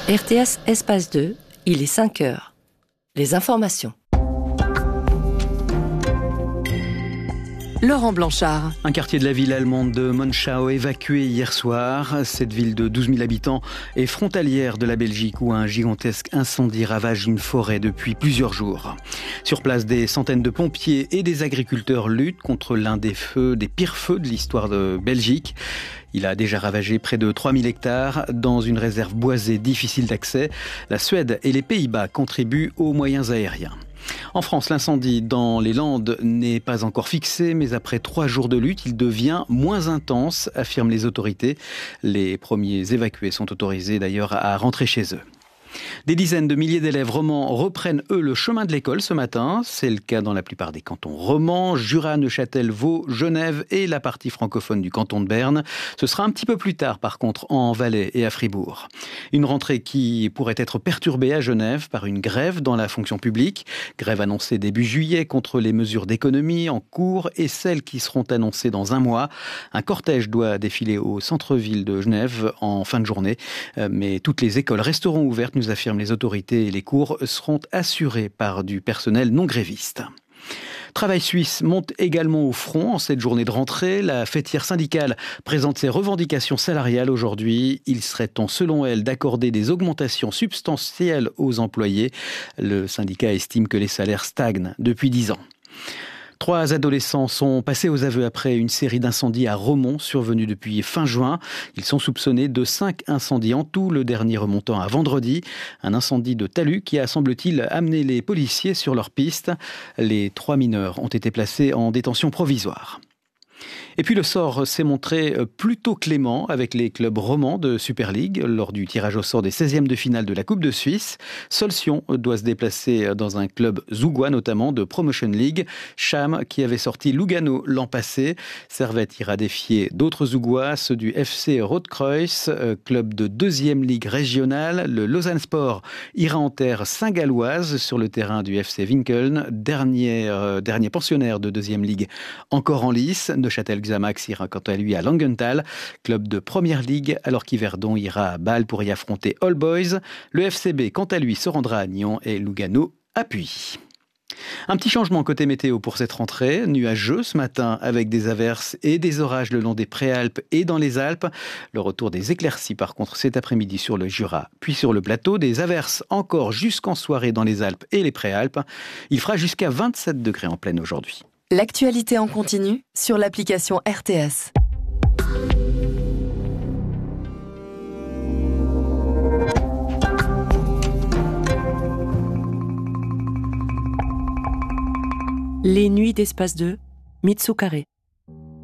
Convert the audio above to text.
RTS Espace 2, il est 5 heures. Les informations. Laurent Blanchard. Un quartier de la ville allemande de Monschau évacué hier soir. Cette ville de 12 000 habitants est frontalière de la Belgique où un gigantesque incendie ravage une forêt depuis plusieurs jours. Sur place, des centaines de pompiers et des agriculteurs luttent contre l'un des pires feux de l'histoire de Belgique. Il a déjà ravagé près de 3000 hectares dans une réserve boisée difficile d'accès. La Suède et les Pays-Bas contribuent aux moyens aériens. En France, l'incendie dans les Landes n'est pas encore fixé, mais après 3 jours de lutte, il devient moins intense, affirment les autorités. Les premiers évacués sont autorisés d'ailleurs à rentrer chez eux. Des dizaines de milliers d'élèves romans reprennent, eux, le chemin de l'école ce matin. C'est le cas dans la plupart des cantons romans, Jura, Neuchâtel, Vaud, Genève et la partie francophone du canton de Berne. Ce sera un petit peu plus tard, par contre, en Valais et à Fribourg. Une rentrée qui pourrait être perturbée à Genève par une grève dans la fonction publique. Grève annoncée début juillet contre les mesures d'économie en cours et celles qui seront annoncées dans un mois. Un cortège doit défiler au centre-ville de Genève en fin de journée. Mais toutes les écoles resteront ouvertes, nous affirment les autorités, et les cours seront assurés par du personnel non gréviste. Travail Suisse monte également au front en cette journée de rentrée. La fêtière syndicale présente ses revendications salariales aujourd'hui. Il serait temps, selon elle, d'accorder des augmentations substantielles aux employés. Le syndicat estime que les salaires stagnent depuis 10 ans. 3 adolescents sont passés aux aveux après une série d'incendies à Romont survenus depuis fin juin. Ils sont soupçonnés de 5 incendies en tout, le dernier remontant à vendredi. Un incendie de talus qui a, semble-t-il, amené les policiers sur leur piste. Les 3 mineurs ont été placés en détention provisoire. Et puis le sort s'est montré plutôt clément avec les clubs romans de Super League lors du tirage au sort des 16e de finale de la Coupe de Suisse. Seul Sion doit se déplacer dans un club zougois notamment de Promotion League. Cham qui avait sorti Lugano l'an passé. Servette ira défier d'autres zougois, ceux du FC Rotkreuz, club de 2e Ligue régionale. Le Lausanne Sport ira en terre saint-galloise sur le terrain du FC Winkeln, dernier pensionnaire de 2e Ligue encore en lice. Neuchâtel Xamax ira quant à lui à Langenthal, club de première ligue, alors qu'Yverdon ira à Bâle pour y affronter All Boys. Le FCB, quant à lui, se rendra à Nyon et Lugano à Puy. Un petit changement côté météo pour cette rentrée. Nuageux ce matin avec des averses et des orages le long des Préalpes et dans les Alpes. Le retour des éclaircies par contre cet après-midi sur le Jura puis sur le plateau. Des averses encore jusqu'en soirée dans les Alpes et les Préalpes. Il fera jusqu'à 27 degrés en pleine aujourd'hui. L'actualité en continu sur l'application RTS. Les nuits d'Espace 2, Mitsu Carré.